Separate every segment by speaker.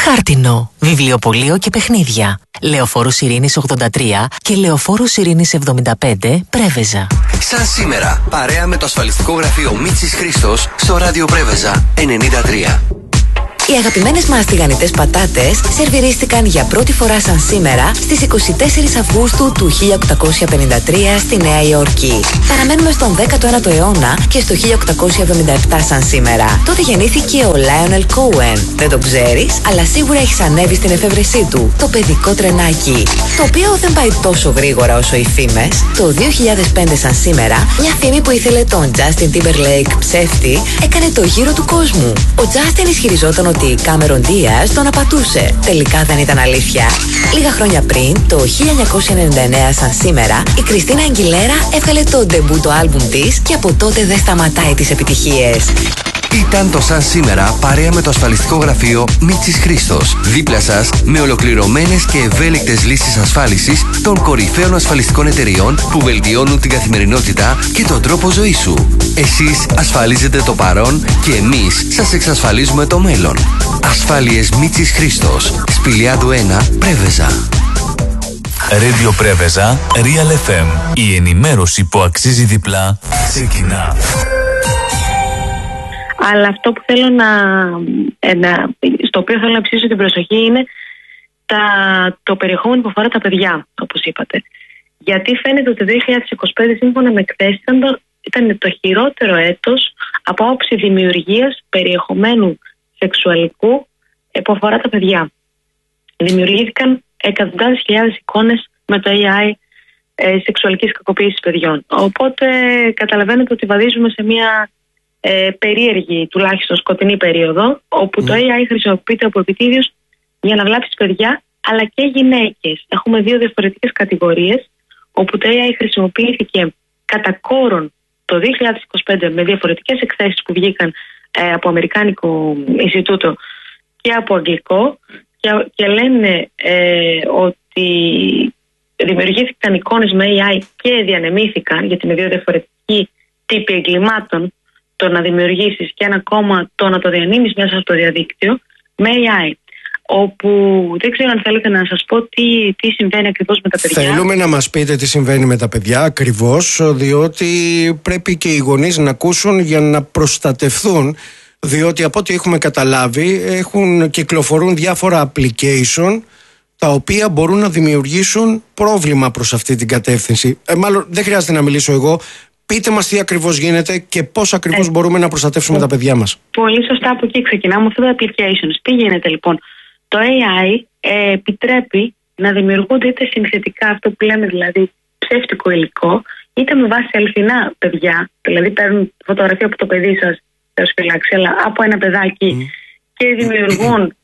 Speaker 1: Χάρτινο, βιβλιοπωλείο και παιχνίδια. Λεωφόρος Ειρήνης 83 και Λεωφόρος Ειρήνης 75, Πρέβεζα.
Speaker 2: Σαν σήμερα, παρέα με το ασφαλιστικό γραφείο Μίτσης Χρήστος στο ράδιο Πρέβεζα 93.
Speaker 1: Οι αγαπημένες μας τηγανιτές πατάτες σερβιρίστηκαν για πρώτη φορά σαν σήμερα στις 24 Αυγούστου του 1853 στη Νέα Υόρκη. Παραμένουμε στον 19ο αιώνα και στο 1877 σαν σήμερα. Τότε γεννήθηκε ο Λάιονελ Κόουεν. Δεν το ξέρεις, αλλά σίγουρα έχεις ανέβει στην εφεύρεσή του, το παιδικό τρενάκι. Το οποίο δεν πάει τόσο γρήγορα όσο οι φήμες. Το 2005 σαν σήμερα, μια φήμη που ήθελε τον Justin Timberlake ψεύτη έκανε το γύρο του κόσμου. Ο Justin ισχυριζόταν ότι η Κάμερον Ντίας τον απατούσε. Τελικά δεν ήταν αλήθεια. Λίγα χρόνια πριν, το 1999 σαν σήμερα, η Κριστίνα Αγγιλέρα έβγαλε το ντεμπούτο άλμπουμ της και από τότε δεν σταματάει τις επιτυχίες.
Speaker 2: Ήταν το σαν σήμερα παρέα με το ασφαλιστικό γραφείο Μίτσης Χρήστος. Δίπλα σας με ολοκληρωμένες και ευέλικτες λύσεις ασφάλισης των κορυφαίων ασφαλιστικών εταιριών που βελτιώνουν την καθημερινότητα και τον τρόπο ζωής σου. Εσείς ασφαλίζετε το παρόν και εμείς σας εξασφαλίζουμε το μέλλον. Ασφάλειες Μίτσης Χρήστος. Σπηλιάδου 1, Πρέβεζα.
Speaker 3: Radio Πρέβεζα, Real FM. Η ενημέρωση που αξίζει διπλά ξεκινά.
Speaker 4: Αλλά αυτό που θέλω στο οποίο θέλω να ψήσω την προσοχή είναι το περιεχόμενο που αφορά τα παιδιά, όπως είπατε. Γιατί φαίνεται ότι το 2025 σύμφωνα με εκθέσεις ήταν το χειρότερο έτος από άποψη δημιουργίας περιεχομένου σεξουαλικού που αφορά τα παιδιά. Δημιουργήθηκαν εκατοντάδες χιλιάδες εικόνες με το AI σεξουαλικής κακοποίησης παιδιών. Οπότε καταλαβαίνετε ότι βαδίζουμε σε μια περίεργη, τουλάχιστον σκοτεινή περίοδο, όπου το AI χρησιμοποιείται από επιτίδιους για να βλάψει παιδιά αλλά και γυναίκες. Έχουμε δύο διαφορετικές κατηγορίες, όπου το AI χρησιμοποιήθηκε κατά κόρον το 2025 με διαφορετικές εκθέσεις που βγήκαν από Αμερικάνικο Ινστιτούτο και από Αγγλικό και λένε ότι δημιουργήθηκαν εικόνες με AI και διανεμήθηκαν, γιατί με δύο διαφορετικοί τύποι εγκλημάτων, το να δημιουργήσεις και ένα κόμμα το να το διανύμεις μέσα στο διαδίκτυο με AI. Όπου δεν ξέρω αν θέλετε να σας πω τι συμβαίνει ακριβώς με τα παιδιά.
Speaker 5: Θέλουμε να μας πείτε τι συμβαίνει με τα παιδιά ακριβώς, διότι πρέπει και οι γονείς να ακούσουν για να προστατευθούν, διότι από ό,τι έχουμε καταλάβει κυκλοφορούν διάφορα application τα οποία μπορούν να δημιουργήσουν πρόβλημα προς αυτή την κατεύθυνση. Μάλλον δεν χρειάζεται να μιλήσω εγώ. Πείτε μας τι ακριβώς γίνεται και πώς ακριβώς μπορούμε να προστατεύσουμε τα παιδιά μας. Πολύ
Speaker 4: σωστά, από εκεί ξεκινάμε, αυτό το applications. Τι γίνεται λοιπόν? Το AI επιτρέπει να δημιουργούνται είτε συνθετικά, αυτό που λέμε δηλαδή ψεύτικο υλικό, είτε με βάση αληθινά παιδιά. Δηλαδή παίρνουν φωτογραφία από το παιδί σας, θα σου φυλάξει, αλλά από ένα παιδάκι και δημιουργούν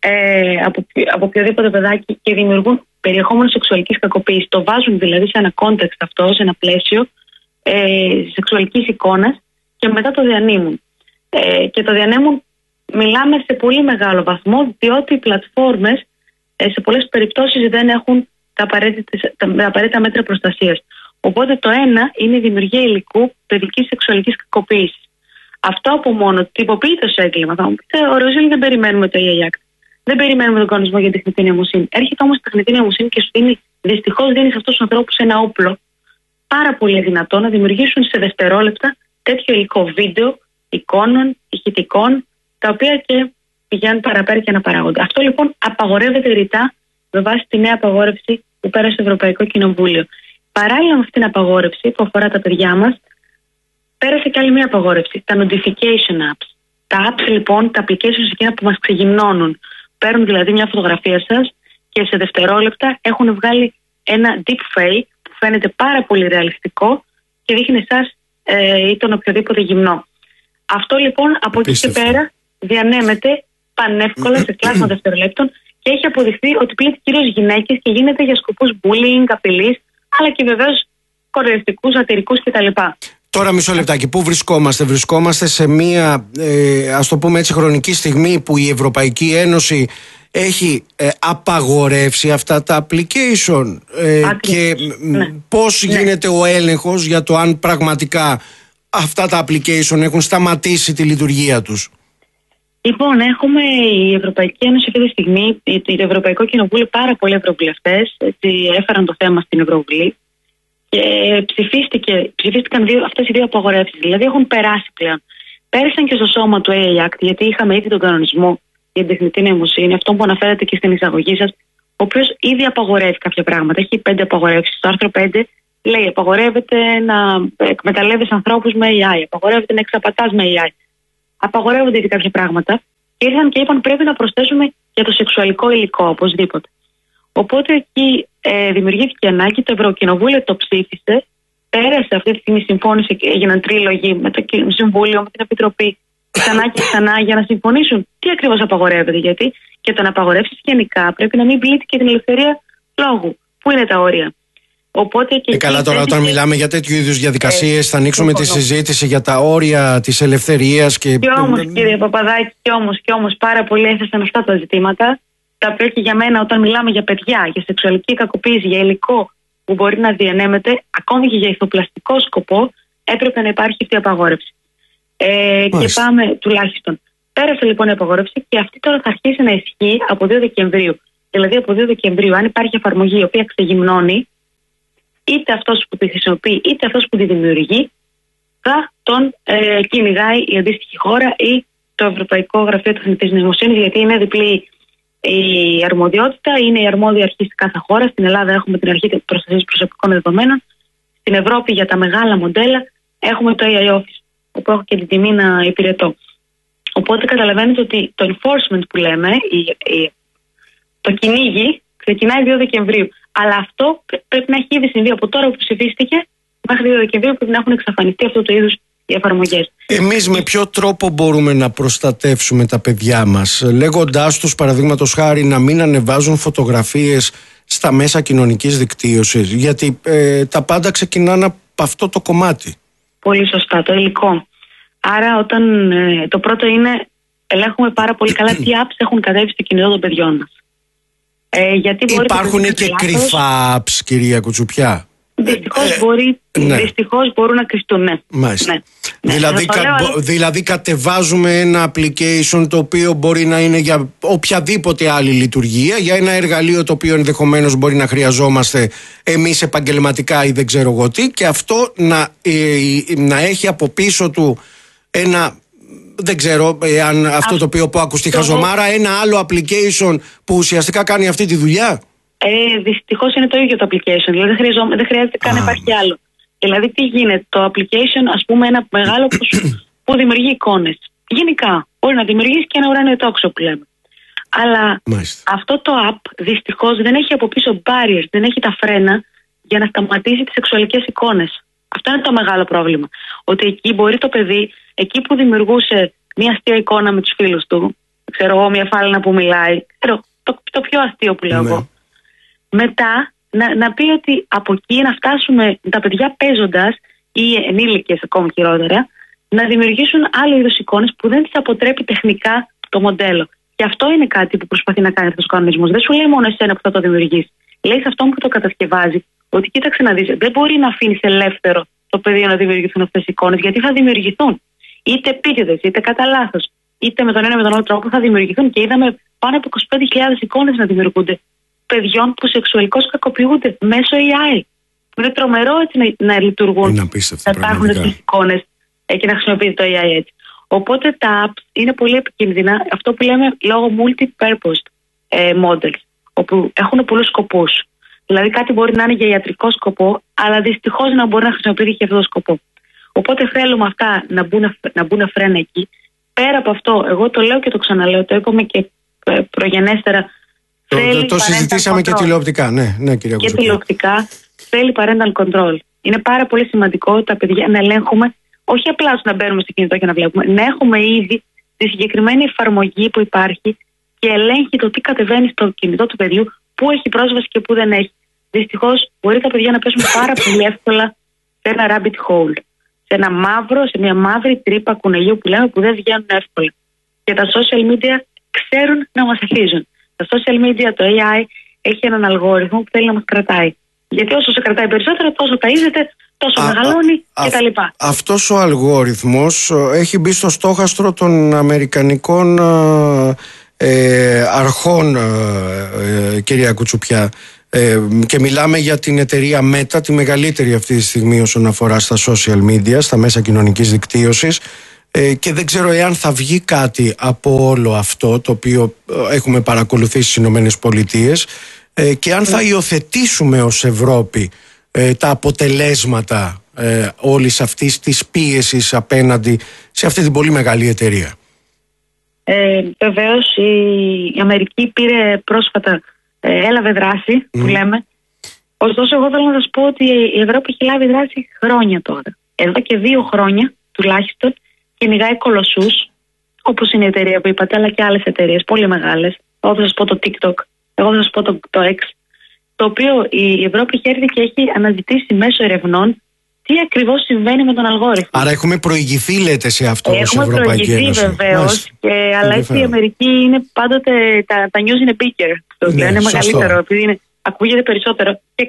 Speaker 4: από οποιοδήποτε παιδάκι και δημιουργούν περιεχόμενο σεξουαλικής κακοποίησης. Το βάζουν δηλαδή σε ένα context αυτό, σε ένα πλαίσιο σεξουαλικής εικόνας και μετά το διανύμουν. Και το διανέμουν, μιλάμε σε πολύ μεγάλο βαθμό, διότι οι πλατφόρμες σε πολλές περιπτώσεις δεν έχουν τα απαραίτητα μέτρα προστασίας. Οπότε το ένα είναι η δημιουργία υλικού παιδικής σεξουαλικής κακοποίησης. Αυτό από μόνο τυποποιείται ως έγκλημα. Θα μου πείτε, οριζόντια δεν περιμένουμε το AI Act. Δεν περιμένουμε τον κανονισμό για τεχνητή νοημοσύνη. Έρχεται όμως η τεχνητή νοημοσύνη και σου δίνει, δυστυχώς δίνει σε αυτούς τους ανθρώπους ένα όπλο πάρα πολύ δυνατό να δημιουργήσουν σε δευτερόλεπτα τέτοιο υλικό βίντεο, εικόνων, ηχητικών, τα οποία και πηγαίνουν παραπέρα και αναπαράγονται. Αυτό λοιπόν απαγορεύεται ρητά με βάση τη νέα απαγόρευση που πέρασε στο Ευρωπαϊκό Κοινοβούλιο. Παράλληλα με αυτήν την απαγόρευση που αφορά τα παιδιά μας, πέρασε και άλλη μια απαγόρευση, τα notification apps. Τα apps λοιπόν, τα applications εκείνα που μας ξεγυμνώνουν. Παίρνουν δηλαδή μια φωτογραφία σας και σε δευτερόλεπτα έχουν βγάλει ένα deepfake που φαίνεται πάρα πολύ ρεαλιστικό και δείχνει εσάς ή τον οποιοδήποτε γυμνό. Αυτό λοιπόν από εκεί και πέρα διανέμεται πανεύκολα σε κλάσμα δευτερολέπτων και έχει αποδειχθεί ότι πλήττει κυρίως γυναίκες και γίνεται για σκοπούς bullying, απειλής, αλλά και βεβαίως κοροϊδευτικούς, σατυρικούς κτλ.
Speaker 5: Τώρα μισό λεπτάκι, πού βρισκόμαστε? Βρισκόμαστε σε μία, ας το πούμε έτσι, χρονική στιγμή που η Ευρωπαϊκή Ένωση έχει απαγορεύσει αυτά τα application και πώς γίνεται ο έλεγχος για το αν πραγματικά αυτά τα application έχουν σταματήσει τη λειτουργία τους?
Speaker 4: Λοιπόν, έχουμε η Ευρωπαϊκή Ένωση αυτή τη στιγμή, το Ευρωπαϊκό Κοινοβούλιο, πάρα πολλοί ευρωβουλευτές έφεραν το θέμα στην Ευρωβουλή και ψηφίστηκαν αυτές οι δύο απαγορεύσεις. Δηλαδή έχουν περάσει πλέον. Πέρασαν και στο σώμα του AI Act, γιατί είχαμε ήδη τον κανονισμό για την τεχνητή νοημοσύνη, αυτό που αναφέρατε και στην εισαγωγή σας, ο οποίος ήδη απαγορεύει κάποια πράγματα. Έχει 5 απαγορεύσεις. Στο άρθρο 5 λέει: απαγορεύεται να εκμεταλλεύεις ανθρώπους με AI, απαγορεύεται να εξαπατάς με AI. Απαγορεύονται ήδη κάποια πράγματα και ήρθαν και είπαν: πρέπει να προσθέσουμε για το σεξουαλικό υλικό, οπωσδήποτε. Οπότε εκεί δημιουργήθηκε ανάγκη, το Ευρωκοινοβούλιο το ψήφισε, πέρασε αυτή τη στιγμή, συμφώνησε και έγιναν τρίλογοι με το Συμβούλιο, με την Επιτροπή, ξανά και ξανά για να συμφωνήσουν τι ακριβώς απαγορεύεται. Γιατί και το να απαγορεύσεις γενικά πρέπει να μην πλήττει και την ελευθερία λόγου. Πού είναι τα όρια. Οπότε και
Speaker 5: καλά, τώρα όταν μιλάμε για τέτοιου είδους διαδικασίες θα ανοίξουμε τη συζήτηση για τα όρια της ελευθερίας και
Speaker 4: όμως, κύριε Παπαδάκη, και όμως πάρα πολλοί έθεσαν αυτά τα ζητήματα, τα οποία και για μένα, όταν μιλάμε για παιδιά, για σεξουαλική κακοποίηση, για υλικό που μπορεί να διανέμεται, ακόμη και για ηθοπλαστικό σκοπό, έπρεπε να υπάρχει αυτή η απαγόρευση. Και πάμε τουλάχιστον. Πέρασε λοιπόν η απαγόρευση και αυτή τώρα θα αρχίσει να ισχύει από 2 Δεκεμβρίου. Δηλαδή από 2 Δεκεμβρίου, αν υπάρχει εφαρμογή η οποία ξεγυμνώνει, είτε αυτός που τη χρησιμοποιεί είτε αυτός που τη δημιουργεί, θα τον κυνηγάει η αντίστοιχη χώρα ή το Ευρωπαϊκό Γραφείο Τεχνητής Νοημοσύνης, γιατί είναι διπλή η αρμοδιότητα, είναι η αρμόδια αρχή σε κάθε χώρα. Στην Ελλάδα έχουμε την αρχή προστασίας προσωπικών δεδομένων. Στην Ευρώπη για τα μεγάλα μοντέλα έχουμε το AI Office, όπου έχω και την τιμή να υπηρετώ. Οπότε καταλαβαίνετε ότι το enforcement που λέμε, το κυνήγι, ξεκινάει 2 Δεκεμβρίου. Αλλά αυτό πρέπει να έχει ήδη συμβεί από τώρα που ψηφίστηκε μέχρι 2 Δεκεμβρίου, πρέπει να έχουν εξαφανιστεί αυτού του είδους οι εφαρμογές.
Speaker 5: Εμείς με ποιο τρόπο μπορούμε να προστατεύσουμε τα παιδιά μας, λέγοντάς τους παραδείγματος χάρη να μην ανεβάζουν φωτογραφίες στα μέσα κοινωνικής δικτύωσης, γιατί τα πάντα ξεκινάνε από αυτό το κομμάτι. Πολύ
Speaker 4: σωστά, το υλικό. Άρα όταν το πρώτο είναι ελέγχουμε πάρα πολύ καλά τι apps έχουν κατέβει στο κινητό των παιδιών μας. Γιατί
Speaker 5: υπάρχουν και κρυφά apps, κυρία Κουτσουπιά.
Speaker 4: Δυστυχώς μπορούν να κρυφτούν, ναι.
Speaker 5: Μάλιστα. Δηλαδή κατεβάζουμε ένα application το οποίο μπορεί να είναι για οποιαδήποτε άλλη λειτουργία, για ένα εργαλείο το οποίο ενδεχομένως μπορεί να χρειαζόμαστε εμείς επαγγελματικά ή δεν ξέρω εγώ τι, και αυτό να έχει από πίσω του ένα, δεν ξέρω αν αυτό το οποίο άκουσα στη χαζομάρα, ένα άλλο application που ουσιαστικά κάνει αυτή τη δουλειά.
Speaker 4: Δυστυχώς είναι το ίδιο το application, δηλαδή δεν χρειάζεται καν να υπάρχει άλλο. Δηλαδή τι γίνεται, το application, ας πούμε, ένα μεγάλο που δημιουργεί εικόνες. Γενικά, μπορεί να δημιουργήσει και ένα ουράνιο τόξο που λέμε. Αλλά αυτό το app δυστυχώς δεν έχει από πίσω barriers, δεν έχει τα φρένα για να σταματήσει τις σεξουαλικές εικόνες. Αυτό είναι το μεγάλο πρόβλημα. Ότι εκεί μπορεί το παιδί, εκεί που δημιουργούσε μια αστεία εικόνα με τους φίλους του, ξέρω εγώ, μια φάλαινα που μιλάει, το πιο αστείο που λέω εγώ. Μετά να πει ότι από εκεί να φτάσουμε τα παιδιά παίζοντας ή ενήλικες ακόμη χειρότερα να δημιουργήσουν άλλου είδους εικόνες που δεν τις αποτρέπει τεχνικά το μοντέλο. Και αυτό είναι κάτι που προσπαθεί να κάνει αυτός ο κανονισμός. Δεν σου λέει μόνο εσένα που θα το δημιουργείς. Λέει σε αυτόν που το κατασκευάζει ότι κοίταξε να δεις, δεν μπορεί να αφήνεις ελεύθερο το παιδί να δημιουργηθούν αυτές οι εικόνες, γιατί θα δημιουργηθούν. Είτε επίτηδες, είτε κατά λάθος, είτε με τον ένα με τον άλλο τρόπο θα δημιουργηθούν. Και είδαμε πάνω από 25.000 εικόνες να δημιουργούνται παιδιών που σεξουαλικώς κακοποιούνται μέσω AI. Είναι τρομερό έτσι να λειτουργούν, να υπάρχουν τέτοιες εικόνες και να χρησιμοποιείται το AI έτσι. Οπότε τα apps είναι πολύ επικίνδυνα, αυτό που λέμε λόγω multi-purpose models, όπου έχουν πολλούς σκοπούς. Δηλαδή κάτι μπορεί να είναι για ιατρικό σκοπό, αλλά δυστυχώς να μπορεί να χρησιμοποιείται και αυτό το σκοπό. Οπότε θέλουμε αυτά να μπουν φρένα εκεί. Πέρα από αυτό, εγώ το λέω και το ξαναλέω, το είπαμε και προγενέστερα.
Speaker 5: Το συζητήσαμε και τηλεοπτικά, ναι, κυρία Κουτσουπιά.
Speaker 4: Και τηλεοπτικά θέλει parental control. Είναι πάρα πολύ σημαντικό τα παιδιά να ελέγχουμε, όχι απλά να μπαίνουμε στο κινητό και να βλέπουμε, να έχουμε ήδη τη συγκεκριμένη εφαρμογή που υπάρχει και ελέγχει το τι κατεβαίνει στο κινητό του παιδιού, πού έχει πρόσβαση και πού δεν έχει. Δυστυχώς μπορεί τα παιδιά να πέσουν πάρα πολύ εύκολα σε ένα rabbit hole. Σε μια μαύρη τρύπα κουνελιού που λέμε, που δεν βγαίνουν εύκολα. Και τα social media ξέρουν να μας εθίζουν. Τα social media, το AI έχει έναν αλγόριθμο που θέλει να μας κρατάει. Γιατί όσο σε κρατάει περισσότερο, τόσο ταΐζεται, τόσο μεγαλώνει κτλ.
Speaker 5: Αυτός ο αλγόριθμος έχει μπει στο στόχαστρο των αμερικανικών αρχών, κυρία Κουτσουπιά. Και μιλάμε για την εταιρεία Meta, τη μεγαλύτερη αυτή τη στιγμή όσον αφορά στα social media, στα μέσα κοινωνικής δικτύωσης, και δεν ξέρω εάν θα βγει κάτι από όλο αυτό το οποίο έχουμε παρακολουθήσει στις Ηνωμένες Πολιτείες, και αν θα υιοθετήσουμε ως Ευρώπη τα αποτελέσματα όλης αυτής της πίεσης απέναντι σε αυτή την πολύ μεγάλη εταιρεία.
Speaker 4: Βεβαίως η Αμερική πήρε πρόσφατα, έλαβε δράση που λέμε. Ωστόσο εγώ θέλω να σας πω ότι η Ευρώπη έχει λάβει δράση χρόνια τώρα. Εδώ και 2 χρόνια τουλάχιστον κυνηγάει κολοσσούς, όπως είναι η εταιρεία που είπατε, αλλά και άλλες εταιρείες πολύ μεγάλες. Εγώ θα σας πω το TikTok, εγώ θα σας πω το X, το οποίο η Ευρώπη έχει έρθει και έχει αναζητήσει μέσω ερευνών τι ακριβώς συμβαίνει με τον αλγόριθμο.
Speaker 5: Άρα έχουμε προηγηθεί, λέτε, σε αυτό ως Ευρωπαϊκή Ένωση.
Speaker 4: Έχουμε προηγηθεί βεβαίως, αλλά έτσι η Αμερική είναι πάντοτε, τα news είναι bigger, είναι μεγαλύτερο, επειδή ακούγεται περισσότερο. Και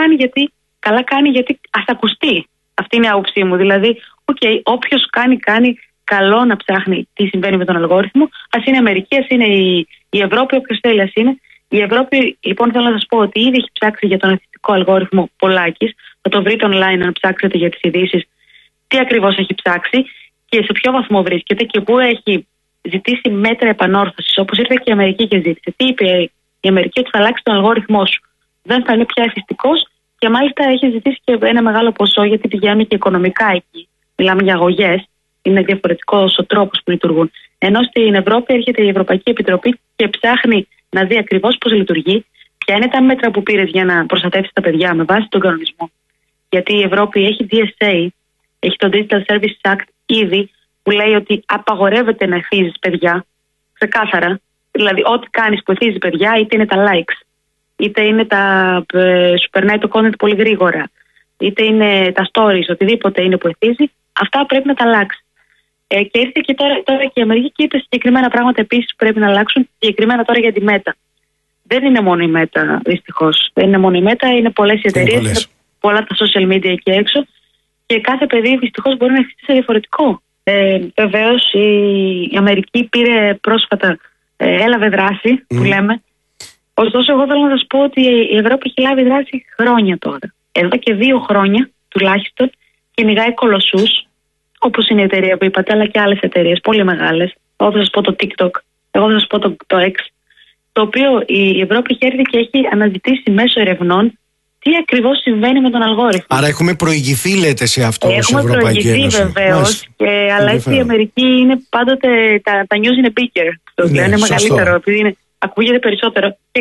Speaker 4: καλά κάνει γιατί ας ακουστεί. Αυτή είναι η άποψή μου. Δηλαδή, όποιος κάνει καλό να ψάχνει τι συμβαίνει με τον αλγόριθμο, ας είναι η Αμερική, ας είναι η Ευρώπη, όποιος θέλει ας είναι. Η Ευρώπη, λοιπόν, θέλω να σας πω ότι ήδη έχει ψάξει για τον εθνικό αλγόριθμο Πολάκης. Θα το βρείτε online αν ψάξετε για τις ειδήσεις τι ακριβώς έχει ψάξει και σε ποιο βαθμό βρίσκεται και πού έχει ζητήσει μέτρα επανόρθωσης. Όπως ήρθε και η Αμερική και ζήτησε. Τι είπε η Αμερική? Ότι θα αλλάξει τον αλγόριθμό σου. Δεν θα είναι πια εφιστικός και μάλιστα έχει ζητήσει και ένα μεγάλο ποσό γιατί πηγαίνει και οικονομικά εκεί. Μιλάμε για αγωγές. Είναι διαφορετικός ο τρόπος που λειτουργούν. Ενώ στην Ευρώπη έρχεται η Ευρωπαϊκή Επιτροπή και ψάχνει να δει ακριβώς πώς λειτουργεί, ποια είναι τα μέτρα που πήρε για να προστατεύσει τα παιδιά με βάση τον κανονισμό. Γιατί η Ευρώπη έχει DSA, έχει το Digital Services Act ήδη, που λέει ότι απαγορεύεται να εθίζεις παιδιά, ξεκάθαρα. Δηλαδή, ό,τι κάνεις που εθίζεις παιδιά, είτε είναι τα likes, είτε είναι σου περνάει το content πολύ γρήγορα, είτε είναι τα stories, οτιδήποτε είναι που εθίζει, αυτά πρέπει να τα αλλάξει. Και ήρθε και τώρα και η Αμερική και είπε συγκεκριμένα πράγματα επίσης που πρέπει να αλλάξουν, συγκεκριμένα τώρα για τη Meta. Δεν είναι μόνο η Meta, δυστυχώς. Δεν είναι μόνο η Meta, είναι πολλές οι εταιρείες, είναι πολλά τα social media εκεί έξω και κάθε παιδί δυστυχώς μπορεί να χτίσει διαφορετικό. Βεβαίως η Αμερική πήρε πρόσφατα, έλαβε δράση που λέμε. Ωστόσο εγώ θέλω να σας πω ότι η Ευρώπη έχει λάβει δράση χρόνια τώρα. Εδώ και 2 χρόνια τουλάχιστον κυνηγάει κολοσσούς, όπως είναι η εταιρεία που είπατε, αλλά και άλλες εταιρείες πολύ μεγάλες. Εγώ θα σας πω το TikTok, εγώ θα σας πω το X, το οποίο η Ευρώπη έχει έρθει και έχει αναζητήσει μέσω ερευνών τι ακριβώς συμβαίνει με τον αλγόριθμο. Άρα έχουμε προηγηθεί, λέτε, σε αυτό ως Ευρωπαϊκή Ένωση. Έχουμε προηγηθεί βεβαίως, αλλά έτσι η Αμερική είναι πάντοτε, τα news είναι bigger, είναι μεγαλύτερο, επειδή ακούγεται περισσότερο. Και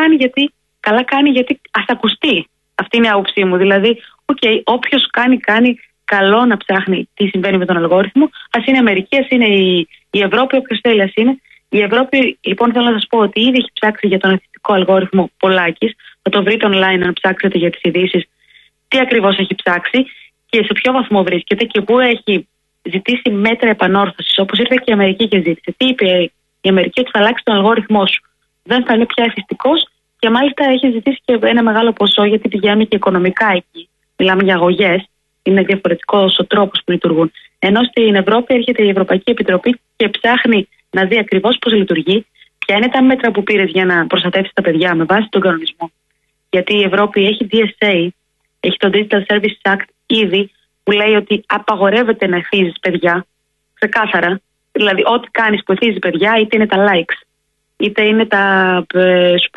Speaker 4: καλά κάνει γιατί ας ακουστεί. Αυτή είναι η άποψή μου. Δηλαδή, όποιος κάνει καλό να ψάχνει τι συμβαίνει με τον αλγόριθμο, ας είναι η Αμερική, ας είναι η Ευρώπη, όποιος θέλει ας είναι. Η Ευρώπη, λοιπόν, θέλω να σας πω ότι ήδη έχει ψάξει για τον εθνικό αλγόριθμο Πολάκης. Θα το βρείτε online αν ψάξετε για τις ειδήσεις τι ακριβώς έχει ψάξει και σε ποιο βαθμό βρίσκεται και πού έχει ζητήσει μέτρα επανόρθωσης. Όπως ήρθε και η Αμερική και ζήτησε. Τι είπε η Αμερική? Ότι θα αλλάξει τον αλγόριθμό σου. Δεν θα είναι πια εφιστικός και μάλιστα έχει ζητήσει και ένα μεγάλο ποσό γιατί πηγαίνει και οικονομικά εκεί. Μιλάμε για αγωγές. Είναι διαφορετικός ο τρόπος που λειτουργούν. Ενώ στην Ευρώπη έρχεται η Ευρωπαϊκή Επιτροπή και ψάχνει να δει ακριβώς πώς λειτουργεί, ποια είναι τα μέτρα που πήρε για να προστατεύσει τα παιδιά με βάση τον κανονισμό. Γιατί η Ευρώπη έχει DSA, έχει το Digital Services Act ήδη, που λέει ότι απαγορεύεται να εθίζεις παιδιά, ξεκάθαρα. Δηλαδή, ό,τι κάνεις που εθίζεις παιδιά, είτε είναι τα likes, είτε είναι τα